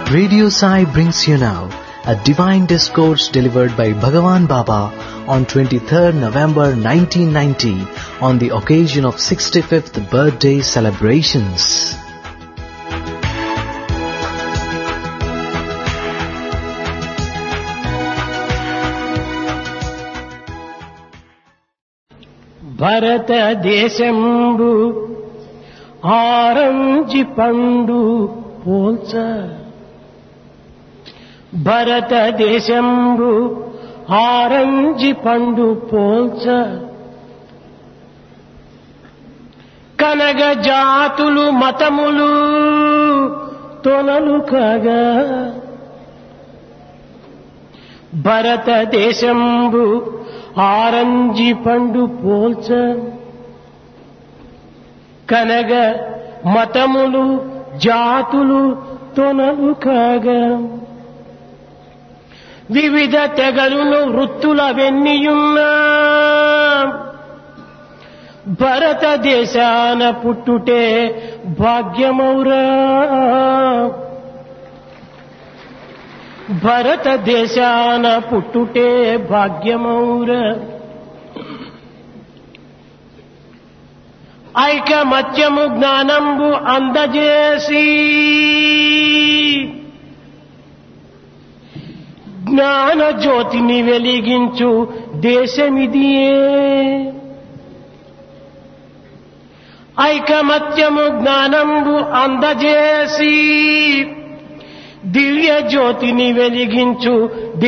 Radio Sai brings you now a divine discourse delivered by Bhagavan Baba on 23rd November 1990 on the occasion of 65th birthday celebrations. భారతదేశంబు orange పండు పోల్చ భారతదేశంబు orange పండు పోల్చ కనగ జాతులు మతములు తొనలు కాగా భారతదేశంబు orange పండు పోల్చ కనగ మతములు జాతులు తొనలు కాగా వివిధ తెగలును వృత్తుల వెన్నియున్నా భారతదేశాన పుట్టుటే భాగ్యమౌరా భారతదేశాన పుట్టుటే భాగ్యమౌర ఐకమత్యము జ్ఞానంబు అందజేసి జ్ఞాన జ్యోతిని వెలిగించు దేశమిదియే ఐకమత్యము జ్ఞానంబు అందజేసి దివ్య జ్యోతిని వెలిగించు